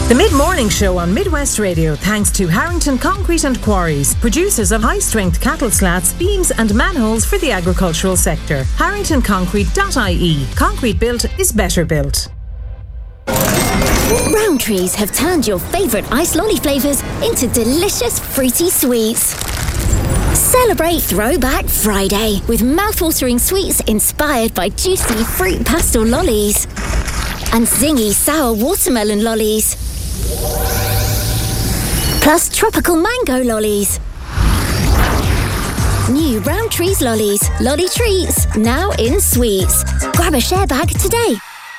The Mid-Morning Show on Midwest Radio thanks to Harrington Concrete and Quarries, producers of high-strength cattle slats, beams and manholes for the agricultural sector. HarringtonConcrete.ie. Concrete built is better built. Rowntree's have turned your favourite ice lolly flavours into delicious fruity sweets. Celebrate Throwback Friday with mouth-watering sweets inspired by juicy fruit pastel lollies and zingy sour watermelon lollies. Plus tropical mango lollies. New Rowntree's lollies, lolly treats, now in sweets. Grab a share bag today.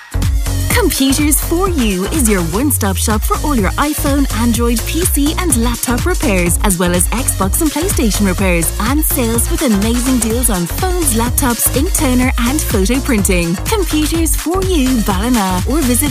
Computers For You is your one-stop shop for all your iPhone, Android, PC and laptop repairs, as well as Xbox and PlayStation repairs, and sales with amazing deals on phones, laptops, ink toner and photo printing. Computers For You Ballina, or visit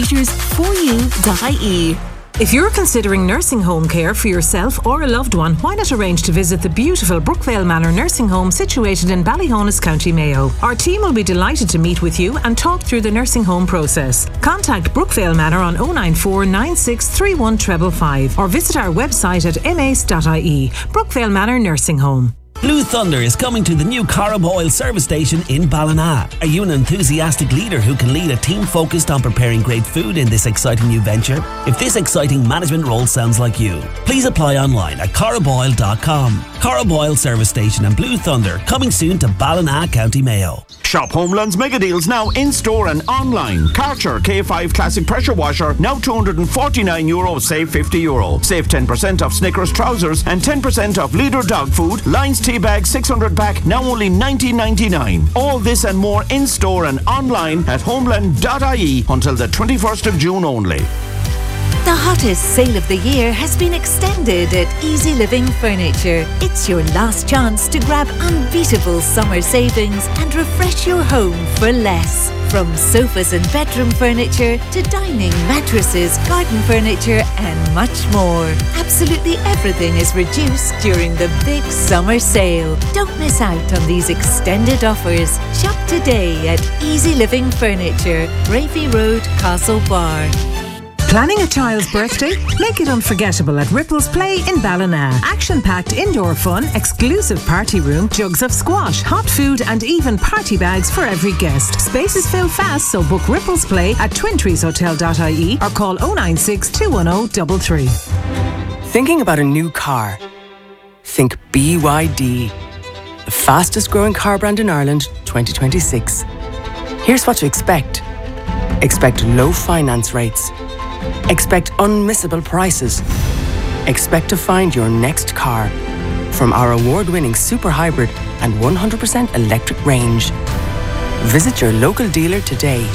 computersforyou.ie. If you're considering nursing home care for yourself or a loved one, why not arrange to visit the beautiful Brookvale Manor Nursing Home situated in Ballyhonus, County Mayo. Our team will be delighted to meet with you and talk through the nursing home process. Contact Brookvale Manor on 094 9631 555 or visit our website at mace.ie. Brookvale Manor Nursing Home. Blue Thunder is coming to the new Corrib Oil service station in Ballina. Are you an enthusiastic leader who can lead a team focused on preparing great food in this exciting new venture? If this exciting management role sounds like you, please apply online at corriboil.com. Corrib Oil service station and Blue Thunder coming soon to Ballina, County Mayo. Shop Homeland's mega deals now in store and online. Karcher K5 Classic Pressure Washer now €249, save €50. Save 10% off Snickers trousers and 10% off Leader dog food. Lions tea bag 600 pack now only $19.99. All this and more in store and online at homeland.ie until the 21st of June only. The hottest sale of the year has been extended at Easy Living Furniture. It's your last chance to grab unbeatable summer savings and refresh your home for less. From sofas and bedroom furniture to dining, mattresses, garden furniture and much more. Absolutely everything is reduced during the big summer sale. Don't miss out on these extended offers. Shop today at Easy Living Furniture, Bravey Road, Castlebar. Planning a child's birthday? Make it unforgettable at Ripples Play in Ballina. Action-packed indoor fun, exclusive party room, jugs of squash, hot food and even party bags for every guest. Spaces fill fast, so book Ripples Play at twintreeshotel.ie or call 096 210 33. Thinking about a new car? Think BYD, the fastest growing car brand in Ireland 2026. Here's what to expect. Expect low finance rates. Expect unmissable prices. Expect to find your next car from our award-winning super hybrid and 100% electric range. Visit your local dealer today.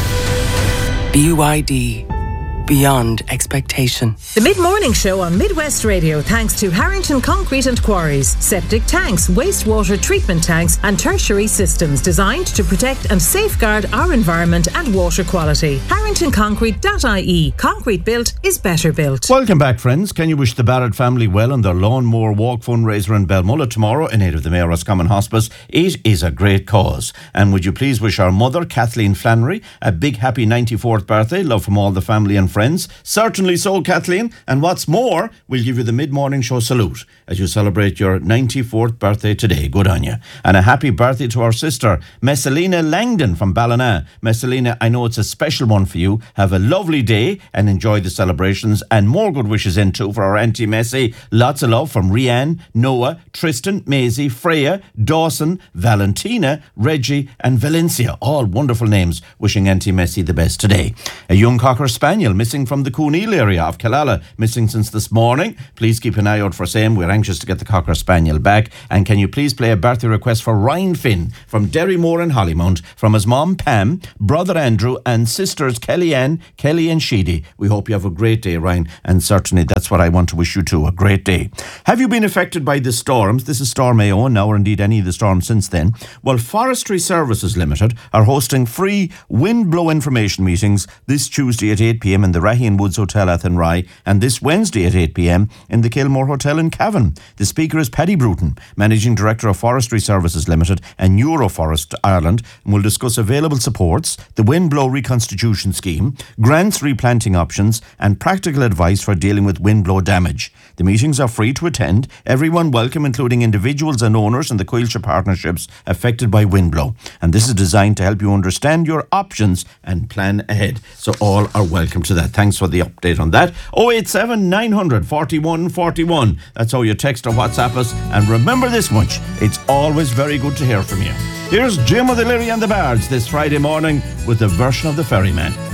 BYD. Beyond expectation. The Mid-Morning Show on Midwest Radio thanks to Harrington Concrete and Quarries. Septic tanks, wastewater treatment tanks and tertiary systems designed to protect and safeguard our environment and water quality. HarringtonConcrete.ie. Concrete built is better built. Welcome back, friends. Can you wish the Barrett family well on their lawnmower walk fundraiser in Belmullet tomorrow in aid of the Mayor Roscommon Hospice? It is a great cause. And would you please wish our mother, Kathleen Flannery, a big happy 94th birthday. Love from all the family and friends. Certainly so, Kathleen. And what's more, we'll give you the Mid-Morning Show salute as you celebrate your 94th birthday today. Good on you. And a happy birthday to our sister, Messalina Langdon from Ballina. Messalina, I know it's a special one for you. Have a lovely day and enjoy the celebrations, and more good wishes in too for our Auntie Messi. Lots of love from Rianne, Noah, Tristan, Maisie, Freya, Dawson, Valentina, Reggie and Valencia. All wonderful names. Wishing Auntie Messi the best today. A young Cocker Spaniel missing from the Cooneal area of Killala, missing since this morning. Please keep an eye out for same. We're anxious to get the Cocker Spaniel back. And can you please play a birthday request for Ryan Finn from Derrymore and Hollymount, from his mom Pam, brother Andrew and sisters Kelly and Sheedy. We hope you have a great day, Ryan, and certainly that's what I want to wish you too, a great day. Have you been affected by the storms? This is Storm Aon now, or indeed any of the storms since then. Well, Forestry Services Limited are hosting free wind blow information meetings this Tuesday at 8 p.m. in the the Raheen Woods Hotel Athenry, and this Wednesday at 8 p.m. in the Kilmore Hotel in Cavan. The speaker is Paddy Bruton, Managing Director of Forestry Services Limited and Euroforest Ireland, and will discuss available supports, the Windblow Reconstitution Scheme, grants replanting options, and practical advice for dealing with windblow damage. The meetings are free to attend. Everyone welcome, including individuals and owners in the Coilshire partnerships affected by windblow. And this is designed to help you understand your options and plan ahead. So all are welcome to that. Thanks for the update on that. 087 900 41 41. That's how you text or WhatsApp us. And remember this much, it's always very good to hear from you. Here's Jim of the Lily and the Bards this Friday morning with a version of the Ferryman.